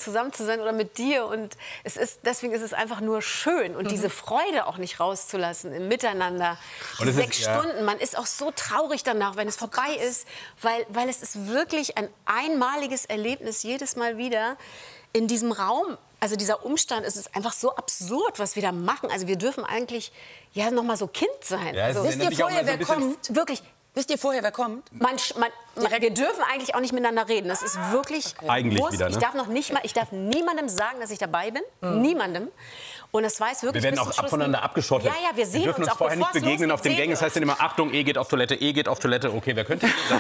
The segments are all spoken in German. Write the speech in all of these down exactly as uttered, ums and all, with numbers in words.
zusammen zu sein oder mit dir. Und es ist, deswegen ist es einfach nur schön. Und mhm. diese Freude auch nicht rauszulassen im Miteinander. Und sechs ist, Stunden, ja. man ist auch so traurig danach, wenn es vorbei ist, weil, weil es ist wirklich ein einmaliges Erlebnis jedes Mal wieder in diesem Raum. Also dieser Umstand, es ist einfach so absurd, was wir da machen. Also wir dürfen eigentlich ja noch mal so Kind sein. Ja, also, wisst ihr vorher, so wer kommt? Wirklich. Wisst ihr vorher, wer kommt? Man, man, man, wir dürfen eigentlich auch nicht miteinander reden. Das ist wirklich okay. Eigentlich groß. wieder, ne? Ich darf noch nicht mal, ich darf niemandem sagen, dass ich dabei bin. Mhm. Niemandem. Und das weiß wirklich. Wir werden auch ab voneinander abgeschottet. Ja, ja, wir sehen wir dürfen uns, uns auch vorher nicht begegnen auf den Gängen. Das heißt dann immer, Achtung, E geht auf Toilette, E geht auf Toilette. Okay, wer könnte sein?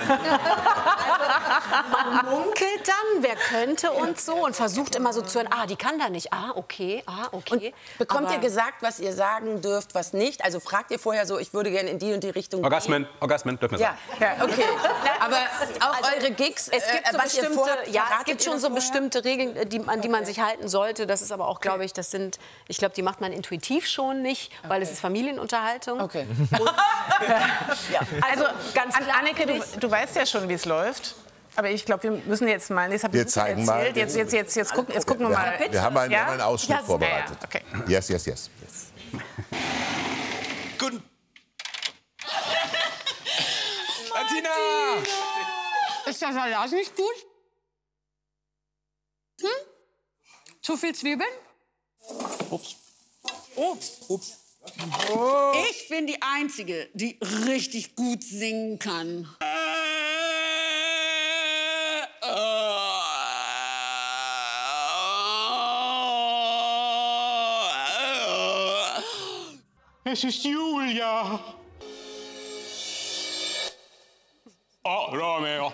Man munkelt dann, wer könnte und so und versucht immer so zu hören, ah, die kann da nicht, ah, okay, ah, okay. Und bekommt Aber ihr gesagt, was ihr sagen dürft, was nicht? Also fragt ihr vorher so, ich würde gerne in die und die Richtung Orgasmen, gehen? Orgasmen, dürfen wir ja, sagen. ja, okay. Aber auch also, eure Gigs, es gibt so äh, bestimmte, vorhabt, ja, es gibt schon so vorher? bestimmte Regeln, die, an die man okay. sich halten sollte. Das ist aber auch, glaube ich, das sind, ich glaube, die macht man intuitiv schon nicht, okay. weil es ist Familienunterhaltung. Okay. Und, ja, also, also ganz klar, Anneke, du, du weißt ja schon, wie es läuft. Aber ich glaube, wir müssen jetzt mal, das wir zeigen mal. Jetzt, jetzt, jetzt, jetzt, gucken, jetzt gucken wir, wir mal. Haben, wir haben einen, ja? wir haben einen Ausschnitt ja, vorbereitet. Ja, okay. Yes, yes, yes. Guten. Martina! Ist das Salat nicht gut? Hm? Zu viel Zwiebeln? Ups. Ups. Ups. Oh. Ich bin die Einzige, die richtig gut singen kann. Es ist Julia. Oh, Romeo.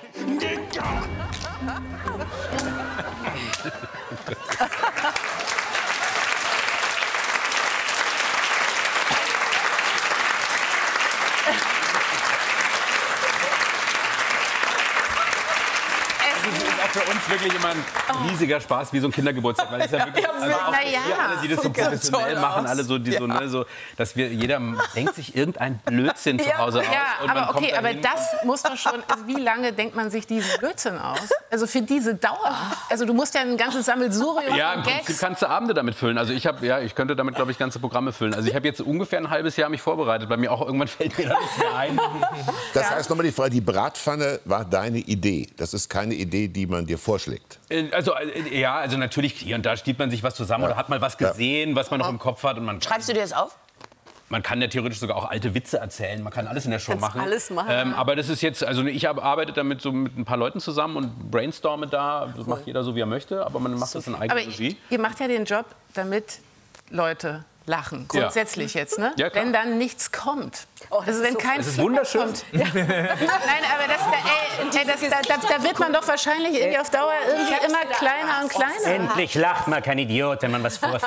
Für uns wirklich immer ein riesiger Spaß, wie so ein Kindergeburtstag. Weil es ja wirklich, also auch Na ja, wir alle, die das so professionell machen, alle so, die ja. so, ne, so, dass wir, jeder denkt sich irgendein Blödsinn zu Hause aus. Ja, und aber okay, aber dahin. das muss doch schon, also wie lange denkt man sich diesen Blödsinn aus? Also für diese Dauer. Also du musst ja ein ganzes Sammelsurium Ja, von im Gags. Prinzip kannst du Abende damit füllen. Also ich habe, ja, ich könnte damit, glaube ich, ganze Programme füllen. Also ich habe jetzt ungefähr ein halbes Jahr mich vorbereitet, weil mir auch irgendwann fällt mir da nichts mehr ein. Das heißt nochmal die Frage, die Bratpfanne war deine Idee. Das ist keine Idee, die man dir vorschlägt. Also ja, also natürlich hier und da steht man sich was zusammen ja. oder hat mal was gesehen, ja. was man noch im Kopf hat und man. Schreibst du dir das auf? Man kann ja theoretisch sogar auch alte Witze erzählen. Man kann alles in der Show Kannst machen. alles machen. Ähm, aber das ist jetzt, also ich arbeite damit so mit ein paar Leuten zusammen und brainstorme da. Das macht jeder so, wie er möchte, aber man macht das in eigener Aber Regie. ihr macht ja den Job, damit Leute lachen, grundsätzlich ja. jetzt, ne? Ja, wenn dann nichts kommt. Oh, das also wenn ist so, kein das ist Feedback wunderschön. kommt. Ja. Nein, aber das, ey, ey, das, da, da, da wird man doch wahrscheinlich irgendwie auf Dauer irgendwie immer kleiner und kleiner. Endlich lacht mal kein Idiot, wenn man was vorführt.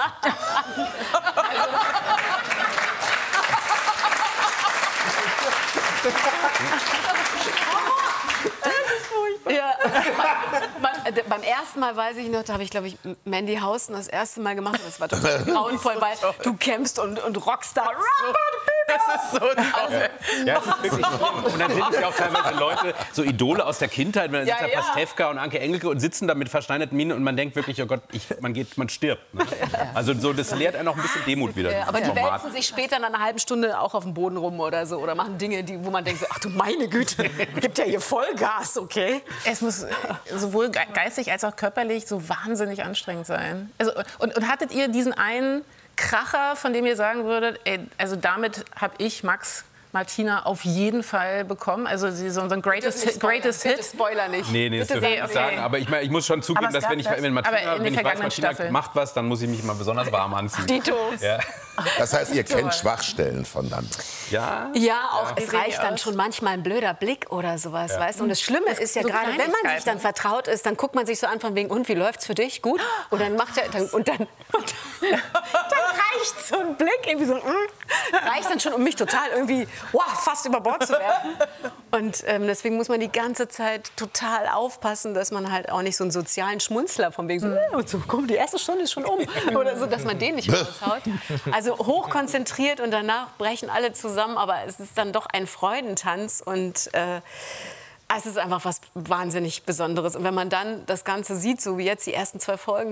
Ja. Man, beim ersten Mal weiß ich noch, da habe ich, glaube ich, Mandy Hausen das erste Mal gemacht. Das war total grauenvoll, weil du kämpfst und, und Rockstar. Das ist so toll. Also, ja, es ist wirklich schlimm. Und dann sind es ja auch teilweise Leute, so Idole aus der Kindheit. Dann ja, sitzt da ja. Pastewka und Anke Engelke und sitzen da mit verschneiderten Mienen und man denkt wirklich, oh Gott, ich, man, geht, man stirbt. Ne? Also so, das lehrt einen auch ein bisschen Demut wieder. Ja, aber die Format. wälzen sich später in einer halben Stunde auch auf dem Boden rum oder so. Oder machen Dinge, die, wo man denkt, so, ach du meine Güte, gibt ja hier Vollgas, okay? Es muss sowohl geistig als auch körperlich so wahnsinnig anstrengend sein. Also, und, und hattet ihr diesen einen Kracher, von dem ihr sagen würdet, ey, also damit habe ich Max Martina auf jeden Fall bekommen? Also sie so ein Greatest Hit. Greatest Hit. Bitte Spoiler nicht. Nee, nee, das Bitte dürfen wir sagen nicht Sie. sagen. Aber ich, mein, ich muss schon zugeben, Aber es dass wenn ich, gab das. wenn Martina, Aber in wenn den ich weiß, vergangenen Martina Staffeln. macht was, dann muss ich mich mal besonders warm anziehen. Dito. Ja. Das heißt, ihr kennt Schwachstellen voneinander. Ja. Ja, auch es Wie reicht sehen die dann aus? schon manchmal ein blöder Blick oder sowas, weißt du? Und das Schlimme ist ja so gerade, wenn man sich Kleinigkeiten. dann vertraut ist, dann guckt man sich so an von wegen, und wie läuft's für dich? Gut? Und dann macht er, dann, und dann, und dann, dann reicht so ein Blick, irgendwie so, mm, reicht dann schon, um mich total irgendwie, wow, fast über Bord zu werfen. Und ähm, deswegen muss man die ganze Zeit total aufpassen, dass man halt auch nicht so einen sozialen Schmunzler von wegen so, äh, und so komm, die erste Stunde ist schon um. Oder so, dass man den nicht raushaut. Also hochkonzentriert und danach brechen alle zusammen, aber es ist dann doch ein Freudentanz und äh, es ist einfach was wahnsinnig Besonderes. Und wenn man dann das Ganze sieht, so wie jetzt die ersten zwei Folgen,